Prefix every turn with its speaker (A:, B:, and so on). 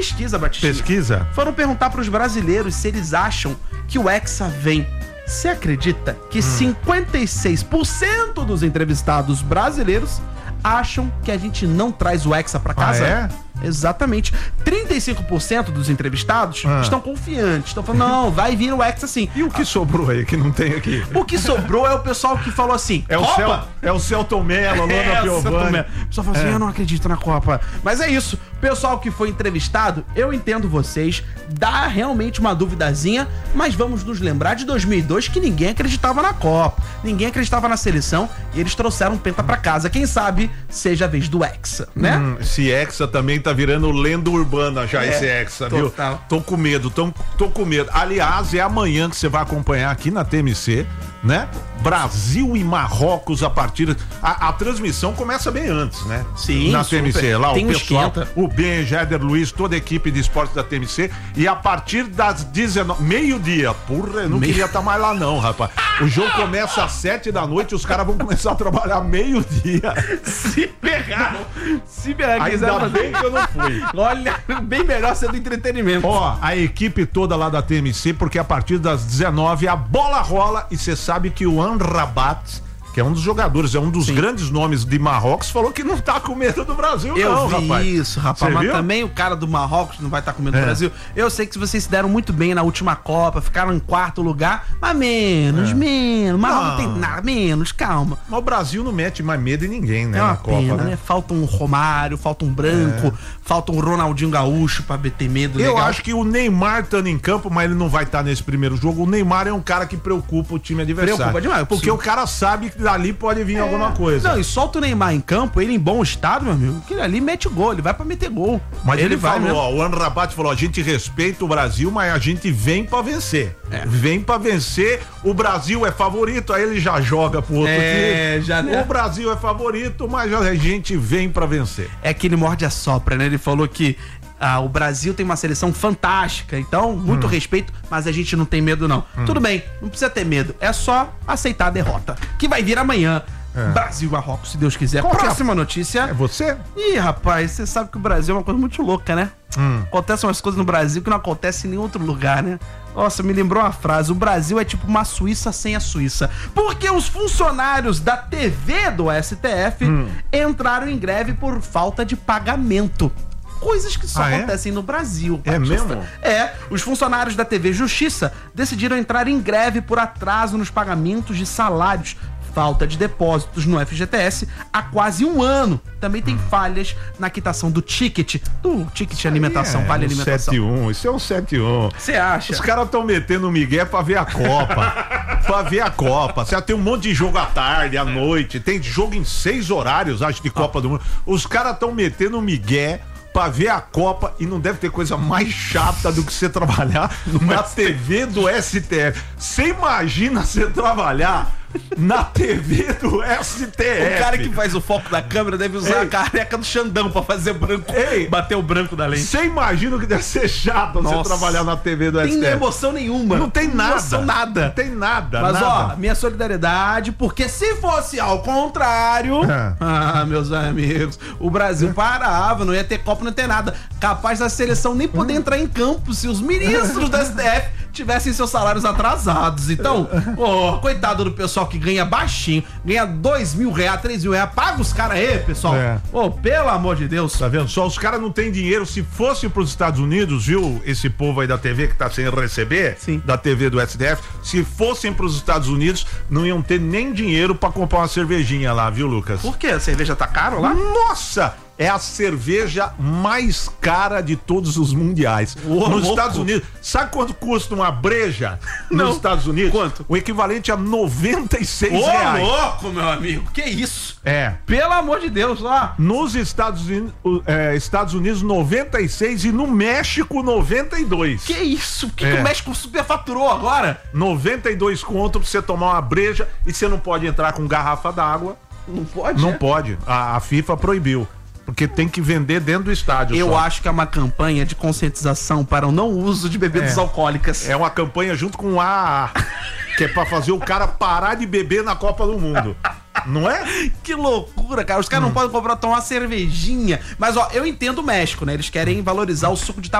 A: pesquisa, Batista.
B: Pesquisa?
A: Foram perguntar pros brasileiros se eles acham que o Hexa vem. Você acredita que 56% dos entrevistados brasileiros acham que a gente não traz o Hexa pra casa?
B: Ah, é?
A: Exatamente. 35% dos entrevistados estão confiantes. Estão falando, não, vai vir o Hexa sim.
B: E o que sobrou aí que não tem aqui?
A: O que sobrou é o pessoal que falou assim, Copa?
B: É o Celton Mello, Lona Piovani.
A: O pessoal falou assim, eu não acredito na Copa. Mas é isso. O pessoal que foi entrevistado, eu entendo vocês, dá realmente uma duvidazinha, mas vamos nos lembrar de 2002 que ninguém acreditava na Copa, ninguém acreditava na seleção e eles trouxeram um penta pra casa. Quem sabe seja a vez do Hexa, né?
B: Esse Hexa também tá virando lenda urbana já, esse Hexa, viu? Tô com medo, tô com medo. Aliás, é amanhã que você vai acompanhar aqui na TMC, né? Brasil e Marrocos a partir... A transmissão começa bem antes, né?
A: Sim,
B: na
A: super.
B: TMC, lá
A: tem
B: o pessoal,
A: esquenta.
B: o Ben, Jader Luiz, toda a equipe de esportes da TMC, e a partir das 19, meio-dia, porra, eu não queria estar mais lá não, rapaz. O jogo começa às 7 da noite, os caras vão começar a trabalhar meio-dia.
A: Se pegar,
B: Ainda bem que eu não fui.
A: Olha, bem melhor ser do entretenimento.
B: Ó, a equipe toda lá da TMC, porque a partir das 19 a bola rola e você sabe que o Amrabat, que é um dos jogadores, é um dos grandes nomes de Marrocos, falou que não tá com medo do Brasil,
A: eu vi
B: rapaz.
A: Isso, rapaz. Mas também o cara do Marrocos não vai estar com medo do Brasil. Eu sei que vocês se deram muito bem na última Copa, ficaram em quarto lugar, mas menos. Marrocos não tem nada, menos, calma.
B: Mas o Brasil não mete mais medo em ninguém, né, na Copa,
A: pena,
B: né?
A: Falta um Romário, falta um Branco, falta um Ronaldinho Gaúcho pra meter medo.
B: Eu acho que o Neymar tá em campo, mas ele não vai estar nesse primeiro jogo. O Neymar é um cara que preocupa o time adversário.
A: Preocupa demais.
B: Porque o cara sabe que dali pode vir alguma coisa.
A: Não, e solta o Neymar em campo, ele em bom estado, meu amigo, que ele ali mete gol, ele vai pra meter gol.
B: Mas ele
A: vai
B: falou,
A: mesmo.
B: ó, o Amrabat falou, a gente respeita o Brasil, mas a gente vem pra vencer. Vem pra vencer, o Brasil é favorito, aí ele já joga pro outro time.
A: Já, né?
B: O Brasil é favorito, mas a gente vem pra vencer.
A: É que ele morde a sopra, né? Ele falou que o Brasil tem uma seleção fantástica, então, muito respeito, mas a gente não tem medo, não. Tudo bem, não precisa ter medo, é só aceitar a derrota, que vai vir amanhã. Brasil e Marrocos, se Deus quiser. Próxima notícia.
B: É você?
A: Ih, rapaz, você sabe que o Brasil é uma coisa muito louca, né? Acontecem umas coisas no Brasil que não acontecem em nenhum outro lugar, né? Nossa, me lembrou uma frase, o Brasil é tipo uma Suíça sem a Suíça. Porque os funcionários da TV do STF entraram em greve por falta de pagamento. Coisas que só acontecem no Brasil.
B: É mesmo?
A: Os funcionários da TV Justiça decidiram entrar em greve por atraso nos pagamentos de salários, falta de depósitos no FGTS há quase um ano. Também tem falhas na quitação do ticket alimentação, vale alimentação.
B: 7-1, isso é um 7-1.
A: Você acha?
B: Os caras estão metendo o migué pra ver a Copa. Pra ver a Copa. Você tem um monte de jogo à tarde, à noite, tem jogo em 6 horários, acho, de Copa do Mundo. Os caras estão metendo o migué pra ver a Copa e não deve ter coisa mais chata do que você trabalhar na TV do STF. Você imagina você trabalhar na TV do STF?
A: O cara que faz o foco da câmera deve usar a careca do Xandão pra fazer branco, bater o branco da lente.
B: Você imagina o que deve ser chato você trabalhar na TV do STF?
A: Não tem emoção nenhuma.
B: Não tem nada.
A: Emoção nada.
B: Não tem nada.
A: Mas
B: nada.
A: ó, minha solidariedade, porque se fosse ao contrário, meus amigos, o Brasil parava, não ia ter Copa, não ia ter nada. Capaz da seleção nem poder entrar em campo se os ministros da STF tivessem seus salários atrasados. Então, coitado do pessoal que ganha baixinho, ganha R$2.000, R$3.000, paga os caras aí, pessoal. Pelo amor de Deus.
B: Tá vendo? Só os caras não têm dinheiro. Se fosse pros Estados Unidos, viu? Esse povo aí da TV que tá sem receber, da TV do STF, se fossem pros Estados Unidos, não iam ter nem dinheiro pra comprar uma cervejinha lá, viu, Lucas?
A: Por quê? A cerveja tá caro lá?
B: Nossa! É a cerveja mais cara de todos os mundiais. Nos Estados Unidos. Sabe quanto custa uma breja nos Estados Unidos?
A: Quanto?
B: O equivalente a R$96.
A: Ô, louco, meu amigo. Que isso? Pelo amor de Deus, lá.
B: Nos Estados Unidos, 96 e no México, 92.
A: Que isso? Por que o México superfaturou agora?
B: 92 conto pra você tomar uma breja e você não pode entrar com garrafa d'água.
A: Não pode?
B: Não pode. A FIFA proibiu. Porque tem que vender dentro do estádio.
A: Eu acho que é uma campanha de conscientização para o não uso de bebidas alcoólicas.
B: É uma campanha junto com o AA, que é pra fazer o cara parar de beber na Copa do Mundo. Não é?
A: Que loucura, cara. Os caras não podem tomar uma cervejinha. Mas, ó, eu entendo o México, né? Eles querem valorizar o suco de